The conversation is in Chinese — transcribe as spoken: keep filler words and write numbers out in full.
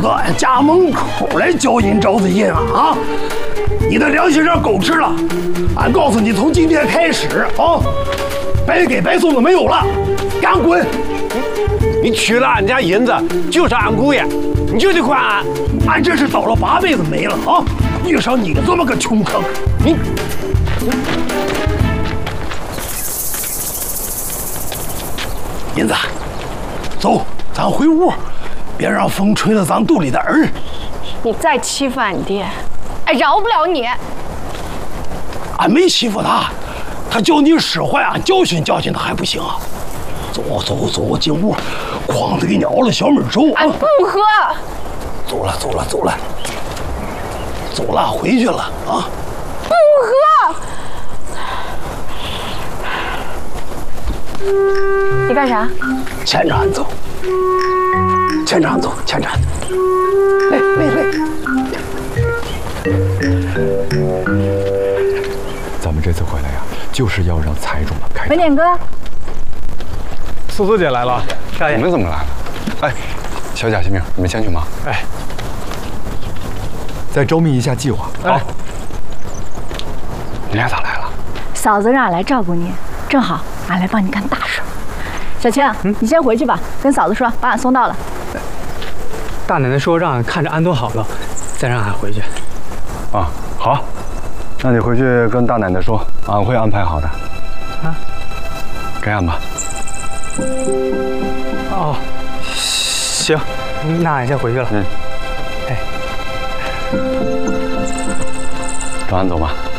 到俺家门口来交银招子银啊啊！你的良心让狗吃了！俺告诉你，从今天开始啊，白给白送的没有了，赶滚！ 你取了俺家银子，就是俺姑爷，你就得还俺。 俺这是倒了八辈子霉了啊！遇上你这么个穷坑，你。银子，走，咱回屋，别让风吹了咱肚里的儿。 你再欺负俺爹，俺饶不了你。 俺没欺负他，他叫你使坏，俺教训教训他还不行啊？走走走，进屋，哐的给你熬了小米粥。 俺不喝。 走了走了走了，走了，回去了啊！ 不喝。你干啥？ 牵着俺走，牵着俺走，牵着俺走。来来来， 咱们这次回来呀，就是要让财主们开。 文典哥， 素素姐来了，少爷， 你们怎么来了？哎，小贾、新明，你们先去忙。 哎， 再周密一下计划。 好。 你俩咋来了？ 嫂子让俺来照顾你，正好俺来帮你干大事。小青，嗯、你先回去吧，跟嫂子说把俺送到了。 大奶奶说让俺看着安顿好了，再让俺回去。 啊，好，那你回去跟大奶奶说，俺会安排好的。啊，给俺吧。 哦，行，那俺先回去了。 嗯。 哎， 找俺走吧。